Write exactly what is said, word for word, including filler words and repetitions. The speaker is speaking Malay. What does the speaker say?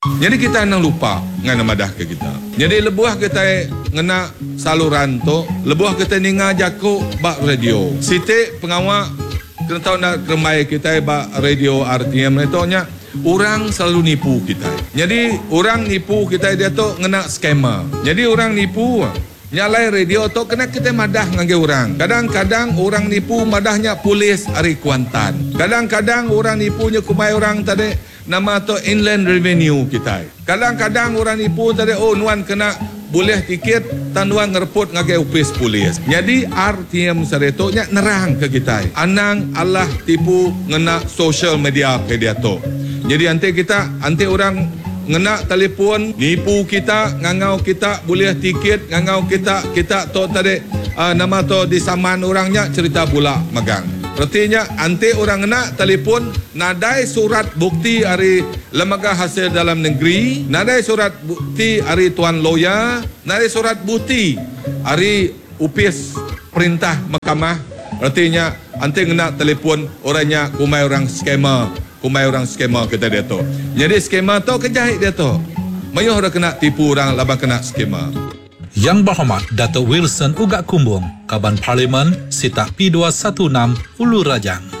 Jadi kita nang lupa ngana madah ke kita. Jadi lebuah kita ngena saluran tu, lebuah kita ninga jako bak radio. Siti pengawak kena tahu nak kermai kita bak radio R T M itu nya orang selalu nipu kita. Jadi orang nipu kita dia tu ngena skema. Jadi orang nipu nyalai radio tu kena kita madah ngage orang. Kadang-kadang orang nipu madahnya polis ari Kuantan. Kadang-kadang orang nipunya kumai orang tadi nama tu inland revenue kita. Kadang-kadang orang nipu tadi oh nuan kena boleh tiket tanuan ngerput ngage upis polis. Jadi R T M sareto nya nerang ke kita. Anang Allah tipu ngena social media ke dia tu. Jadi ante kita ante orang ngena telefon nipu kita ngangau kita boleh tiket ngangau kita kita tu tadi uh, nama tu disaman orangnya cerita pula magang. Artinya ante orang ngena telefon nadai surat bukti dari lembaga hasil dalam negeri, nadai surat bukti dari tuan lawyer, nadai surat bukti dari upis perintah mahkamah. Artinya ante ngena telefon orangnya kumai orang skema. Kumai orang skema kita dia tu. Jadi skema tu kejahit dia tu. Mayuh dah kena tipu orang labang kena skema. Yang berhormat Datuk Wilson Ugak Kumbung, Kaban Parlimen Sitak P dua satu enam Ulu Rajang.